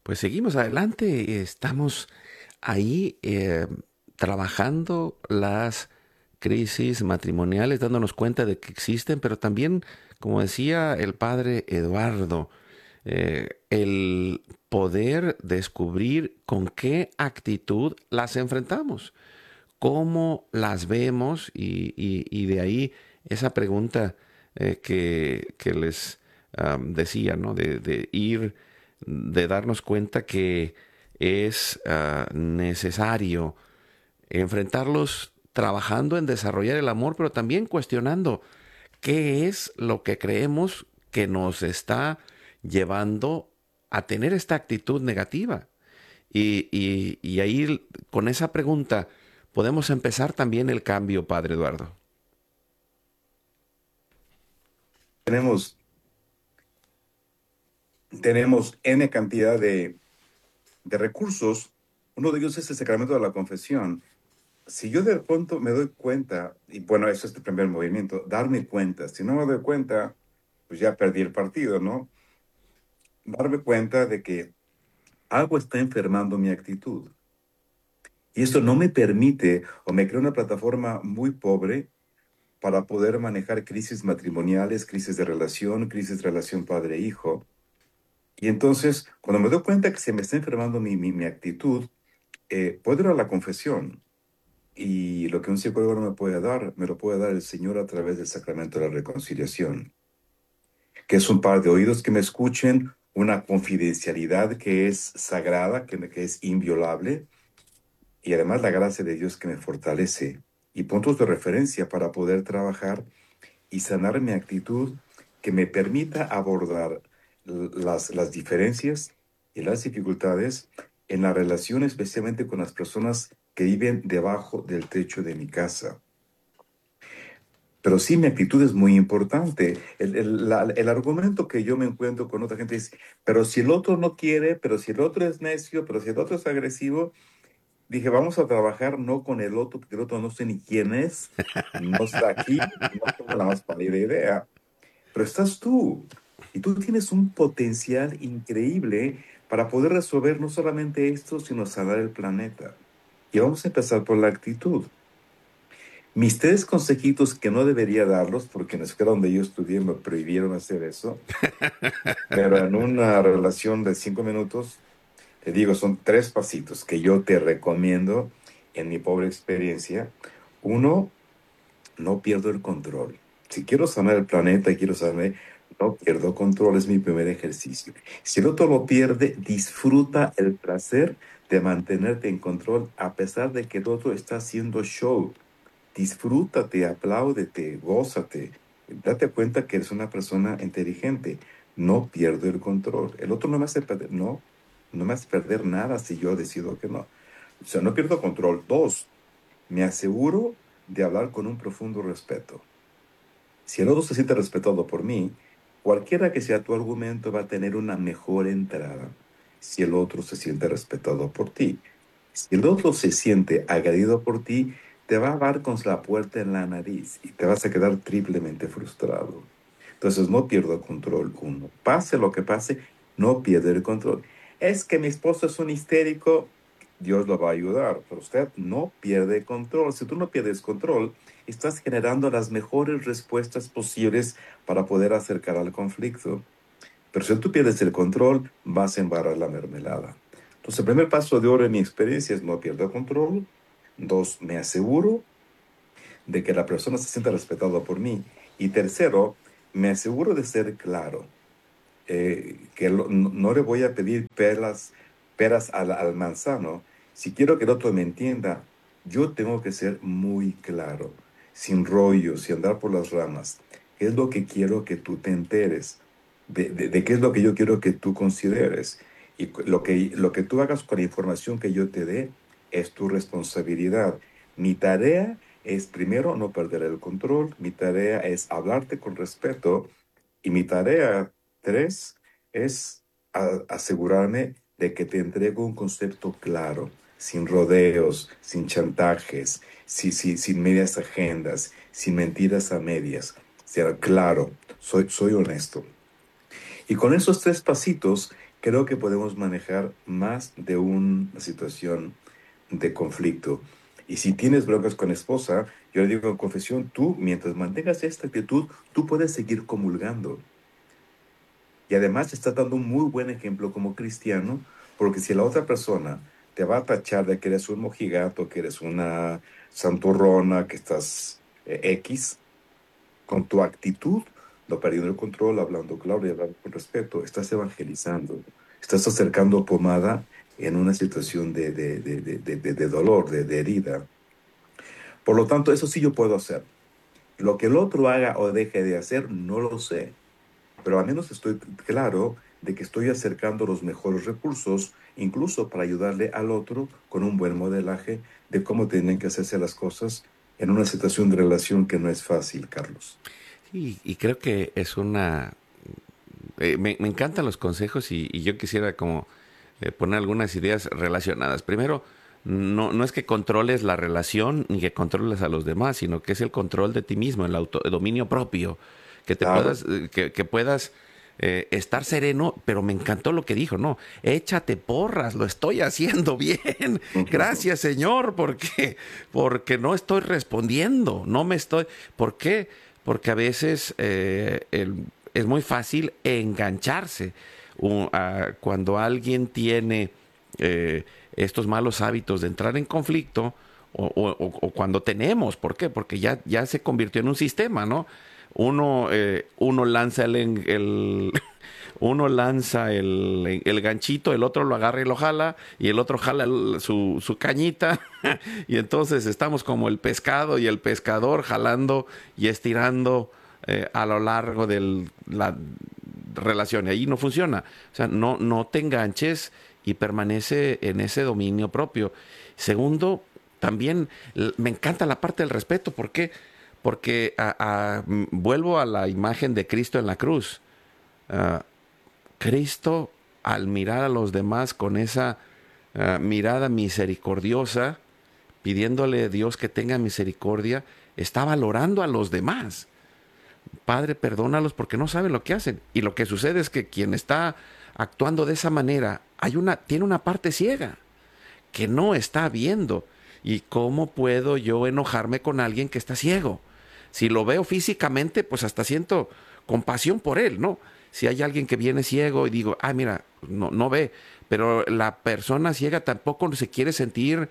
Pues seguimos adelante, estamos ahí trabajando las crisis matrimoniales, dándonos cuenta de que existen, pero también, como decía el padre Eduardo, el poder descubrir con qué actitud las enfrentamos, cómo las vemos y de ahí esa pregunta que les decía, ¿no? De ir, de darnos cuenta que es necesario enfrentarlos trabajando en desarrollar el amor, pero también cuestionando qué es lo que creemos que nos está llevando a tener esta actitud negativa. Y ahí, con esa pregunta, podemos empezar también el cambio, Padre Eduardo. Tenemos, tenemos N cantidad de recursos. Uno de ellos es el sacramento de la confesión. Si yo de pronto me doy cuenta, y bueno, eso es el primer movimiento, darme cuenta. Si no me doy cuenta, pues ya perdí el partido, ¿no? Darme cuenta de que algo está enfermando mi actitud. Y esto no me permite o me crea una plataforma muy pobre para poder manejar crisis matrimoniales, crisis de relación padre-hijo. Y entonces, cuando me doy cuenta que se me está enfermando mi actitud, puedo ir a la confesión. Y lo que un psicólogo no me puede dar, me lo puede dar el Señor a través del sacramento de la reconciliación, que es un par de oídos que me escuchen, una confidencialidad que es sagrada, que es inviolable, y además la gracia de Dios que me fortalece, y puntos de referencia para poder trabajar y sanar mi actitud que me permita abordar las diferencias y las dificultades en la relación, especialmente con las personas que viven debajo del techo de mi casa. Pero sí, mi actitud es muy importante. El argumento que yo me encuentro con otra gente es, pero si el otro no quiere, pero si el otro es necio, pero si el otro es agresivo, dije, vamos a trabajar no con el otro, porque el otro no sé ni quién es, no está aquí, no tengo la más pálida idea. Pero estás tú y tú tienes un potencial increíble para poder resolver no solamente esto, sino sanar el planeta. Y vamos a empezar por la actitud. Mis tres consejitos que no debería darlos, porque en la escuela donde yo estudié me prohibieron hacer eso, pero en una relación de 5 minutos, te digo, son tres pasitos que yo te recomiendo en mi pobre experiencia. Uno, no pierdo el control. Si quiero sanar el planeta y quiero sanar, no pierdo control, es mi primer ejercicio. Si el otro lo pierde, disfruta el placer de mantenerte en control a pesar de que el otro está haciendo show. Disfrútate, apláudete, gózate. Date cuenta que eres una persona inteligente. No pierdo el control. El otro no me hace perder, no me hace perder nada si yo decido que no. O sea, no pierdo control. Dos, me aseguro de hablar con un profundo respeto. Si el otro se siente respetado por mí, cualquiera que sea tu argumento va a tener una mejor entrada. Si el otro se siente respetado por ti. Si el otro se siente agredido por ti, te va a dar con la puerta en la nariz y te vas a quedar triplemente frustrado. Entonces no pierdo control uno. Pase lo que pase, no pierde el control. Es que mi esposo es un histérico. Dios lo va a ayudar, pero usted no pierde control. Si tú no pierdes control, estás generando las mejores respuestas posibles para poder acercar al conflicto. Pero si tú pierdes el control, vas a embarrar la mermelada. Entonces, el primer paso de oro en mi experiencia es no pierdo control. Dos, me aseguro de que la persona se sienta respetada por mí. Y tercero, me aseguro de ser claro, que no le voy a pedir peras al manzano. Si quiero que el otro me entienda, yo tengo que ser muy claro, sin rollos, sin andar por las ramas. ¿Qué es lo que quiero que tú te enteres? De qué es lo que yo quiero que tú consideres. Y lo que tú hagas con la información que yo te dé es tu responsabilidad. Mi tarea es primero no perder el control, mi tarea es hablarte con respeto y mi tarea tres es asegurarme de que te entrego un concepto claro, sin rodeos, sin chantajes, sin medias agendas, sin mentiras a medias. Sea claro, soy honesto. Y con esos tres pasitos creo que podemos manejar más de una situación de conflicto. Y si tienes broncas con esposa, yo le digo en confesión, tú, mientras mantengas esta actitud, tú puedes seguir comulgando. Y además estás dando un muy buen ejemplo como cristiano, porque si la otra persona te va a tachar de que eres un mojigato, que eres una santurrona, que estás X, con tu actitud, no perdiendo el control, hablando claro y hablando con respeto, estás evangelizando, estás acercando pomada en una situación de dolor, de herida. Por lo tanto, eso sí yo puedo hacer. Lo que el otro haga o deje de hacer, no lo sé, pero al menos estoy claro de que estoy acercando los mejores recursos, incluso para ayudarle al otro con un buen modelaje de cómo tienen que hacerse las cosas en una situación de relación que no es fácil, Carlos. Y creo que es una... me encantan los consejos y yo quisiera como poner algunas ideas relacionadas. Primero, no es que controles la relación ni que controles a los demás, sino que es el control de ti mismo, el dominio propio, que te Claro. puedas, que puedas estar sereno, pero me encantó lo que dijo, no, échate porras, lo estoy haciendo bien, gracias Señor, porque no estoy respondiendo, no me estoy, ¿por qué? Porque a veces es muy fácil engancharse cuando alguien tiene estos malos hábitos de entrar en conflicto o cuando tenemos, ¿por qué? Porque ya se convirtió en un sistema, ¿no? Uno lanza uno lanza el ganchito, el otro lo agarra y lo jala, y el otro jala su cañita, y entonces estamos como el pescado y el pescador jalando y estirando a lo largo de la relación. Y ahí no funciona. O sea, no te enganches y permanece en ese dominio propio. Segundo, también me encanta la parte del respeto. ¿Por qué? Porque vuelvo a la imagen de Cristo en la cruz. Ah, Cristo, al mirar a los demás con esa mirada misericordiosa, pidiéndole a Dios que tenga misericordia, está valorando a los demás. Padre, perdónalos porque no saben lo que hacen. Y lo que sucede es que quien está actuando de esa manera tiene una parte ciega que no está viendo. ¿Y cómo puedo yo enojarme con alguien que está ciego? Si lo veo físicamente, pues hasta siento compasión por él, ¿no? Si hay alguien que viene ciego y digo, ah, mira, no ve, pero la persona ciega tampoco se quiere sentir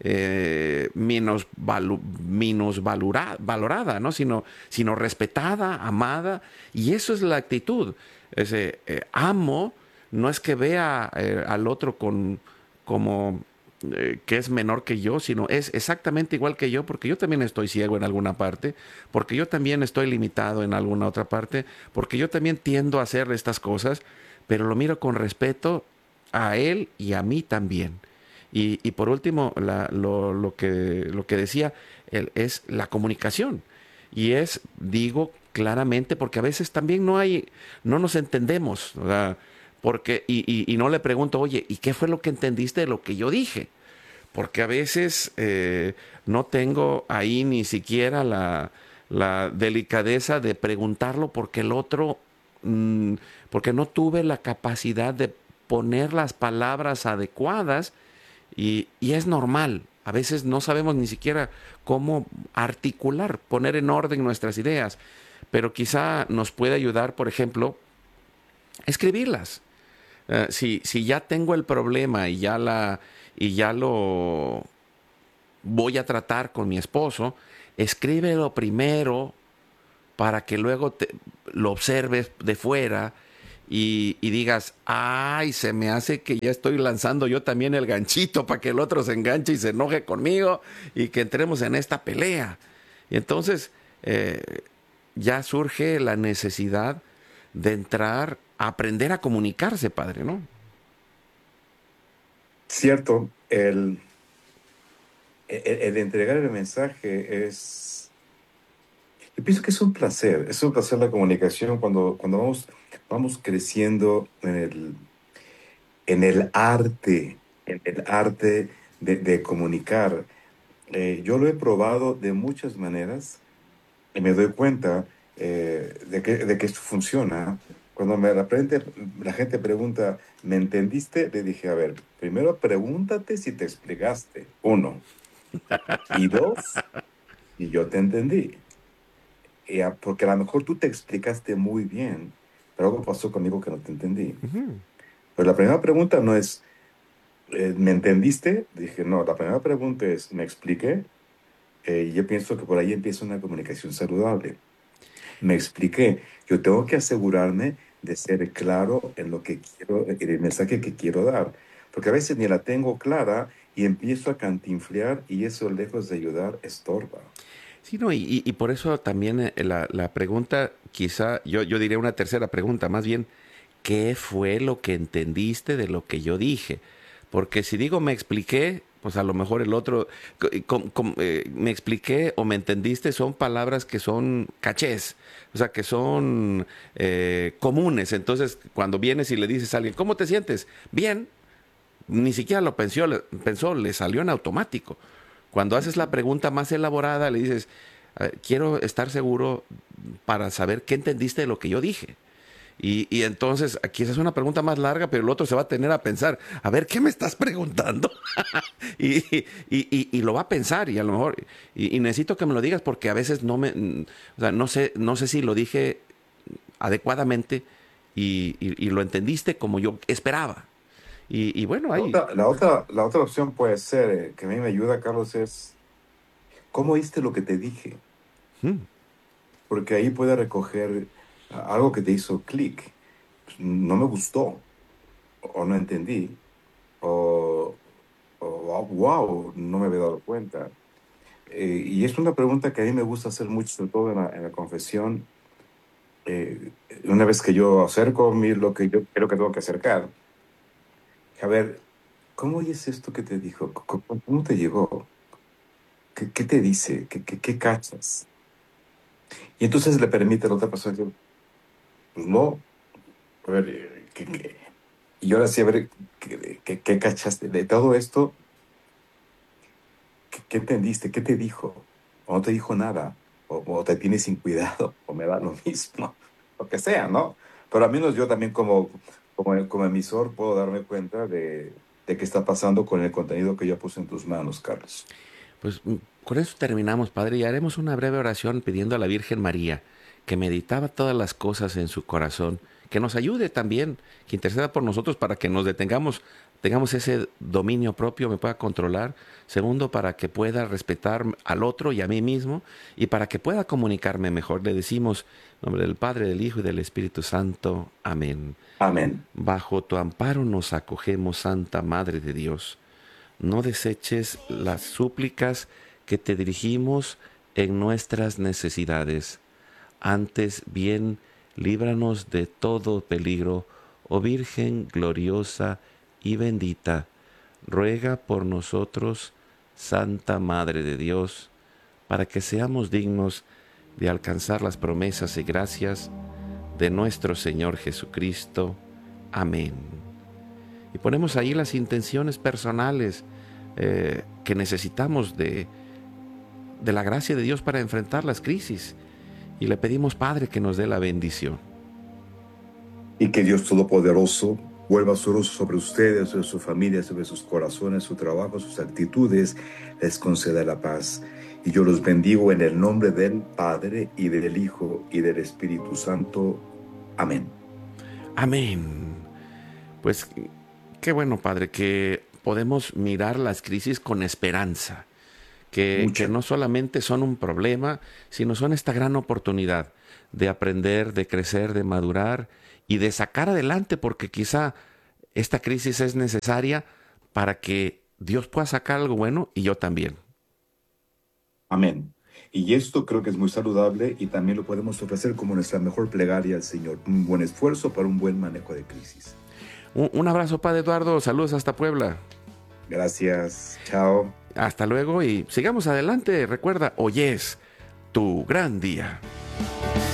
valorada, ¿no? Sino respetada, amada, y eso es la actitud. Amo, no es que vea al otro como que es menor que yo, sino es exactamente igual que yo, porque yo también estoy ciego en alguna parte, porque yo también estoy limitado en alguna otra parte, porque yo también tiendo a hacer estas cosas, pero lo miro con respeto a él y a mí también. Y por último, lo que decía él es la comunicación. Y digo claramente, porque a veces también no nos entendemos, o sea, y no le pregunto, oye, ¿y qué fue lo que entendiste de lo que yo dije? Porque a veces no tengo ahí ni siquiera la delicadeza de preguntarlo porque el otro, porque no tuve la capacidad de poner las palabras adecuadas y es normal. A veces no sabemos ni siquiera cómo articular, poner en orden nuestras ideas, pero quizá nos puede ayudar, por ejemplo, escribirlas. Si ya tengo el problema y ya lo voy a tratar con mi esposo, escríbelo primero para que luego lo observes de fuera y digas, ay, se me hace que ya estoy lanzando yo también el ganchito para que el otro se enganche y se enoje conmigo y que entremos en esta pelea. Y entonces eh, ya surge la necesidad de entrar a aprender a comunicarse, padre, ¿no? Cierto, el entregar el mensaje yo pienso que es un placer la comunicación cuando vamos creciendo en el arte de comunicar. Yo lo he probado de muchas maneras y me doy cuenta de que esto funciona. Cuando la gente pregunta, ¿me entendiste? Le dije, a ver, primero pregúntate si te explicaste. Uno. Y dos, y yo te entendí. Porque a lo mejor tú te explicaste muy bien, pero algo pasó conmigo que no te entendí. Ujú. Pero la primera pregunta no es, ¿me entendiste? Dije, no, la primera pregunta es, ¿me expliqué? Y yo pienso que por ahí empieza una comunicación saludable. Me expliqué. Yo tengo que asegurarme de ser claro en lo que quiero, en el mensaje que quiero dar. Porque a veces ni la tengo clara y empiezo a cantinflear y eso lejos de ayudar estorba. Sí, no, y por eso también la pregunta, quizá, yo diría una tercera pregunta, más bien, ¿qué fue lo que entendiste de lo que yo dije? Porque si digo me expliqué, pues a lo mejor el otro, me expliqué o me entendiste son palabras que son cachés, o sea, que son comunes. Entonces, cuando vienes y le dices a alguien, ¿cómo te sientes? Bien, ni siquiera lo pensó, le salió en automático. Cuando haces la pregunta más elaborada, le dices, quiero estar seguro para saber qué entendiste de lo que yo dije. Y entonces, aquí esa es una pregunta más larga, pero el otro se va a tener a pensar, a ver, ¿qué me estás preguntando? Y lo va a pensar y a lo mejor, y necesito que me lo digas porque a veces o sea, no sé si lo dije adecuadamente y lo entendiste como yo esperaba. Y bueno, ahí. La otra opción puede ser, que a mí me ayuda, Carlos, es, ¿cómo oíste lo que te dije? Mm. Porque ahí puede recoger algo que te hizo clic. Pues, no me gustó, o no entendí, o, wow, no me había dado cuenta. Y es una pregunta que a mí me gusta hacer mucho, sobre todo en la confesión. Una vez que yo acerco lo que yo creo que tengo que acercar, a ver, ¿cómo oyes esto que te dijo? ¿Cómo te llegó? ¿Qué te dice? ¿Qué cachas? Y entonces le permite a la otra persona decir, pues no, a ver, y ahora sí, a ver, ¿qué cachaste? De todo esto, ¿qué entendiste? ¿Qué te dijo? ¿O no te dijo nada? ¿O te tiene sin cuidado? ¿O me da lo mismo? Lo que sea, ¿no? Pero al menos yo también como emisor puedo darme cuenta de qué está pasando con el contenido que yo puse en tus manos, Carlos. Pues con eso terminamos, Padre, y haremos una breve oración pidiendo a la Virgen María, que meditaba todas las cosas en su corazón, que nos ayude también, que interceda por nosotros para que nos tengamos ese dominio propio, me pueda controlar. Segundo, para que pueda respetar al otro y a mí mismo, y para que pueda comunicarme mejor. Le decimos, en nombre del Padre, del Hijo y del Espíritu Santo. Amén. Amén. Bajo tu amparo nos acogemos, Santa Madre de Dios. No deseches las súplicas que te dirigimos en nuestras necesidades. Antes bien, líbranos de todo peligro, oh Virgen gloriosa y bendita. Ruega por nosotros, Santa Madre de Dios, para que seamos dignos de alcanzar las promesas y gracias de nuestro Señor Jesucristo. Amén. Y ponemos ahí las intenciones personales que necesitamos de la gracia de Dios para enfrentar las crisis. Y le pedimos, Padre, que nos dé la bendición. Y que Dios Todopoderoso vuelva su rostro sobre ustedes, sobre su familia, sobre sus corazones, su trabajo, sus actitudes, les conceda la paz. Y yo los bendigo en el nombre del Padre, y del Hijo, y del Espíritu Santo. Amén. Amén. Pues qué bueno, Padre, que podemos mirar las crisis con esperanza, que Mucha. no solamente son un problema, sino son esta gran oportunidad de aprender, de crecer, de madurar y de sacar adelante, porque quizá esta crisis es necesaria para que Dios pueda sacar algo bueno y yo también. Amén. Y esto creo que es muy saludable y también lo podemos ofrecer como nuestra mejor plegaria al Señor. Un buen esfuerzo para un buen manejo de crisis. Un abrazo, Padre Eduardo. Saludos hasta Puebla. Gracias. Chao. Hasta luego y sigamos adelante. Recuerda, hoy es tu gran día.